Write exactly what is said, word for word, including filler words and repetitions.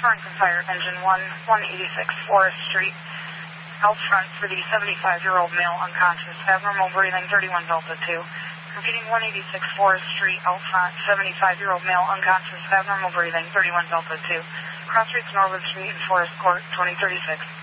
Torrington Fire, Engine one, one eighty-six Forest Street. Out front for the seventy-five-year-old male unconscious, abnormal breathing, thirty-one Delta two. Repeating one eighty-six Forest Street, out front, seventy-five-year-old male unconscious, abnormal breathing, thirty-one Delta two. Cross Streets Norwood Street and Forest Court, twenty thirty-six.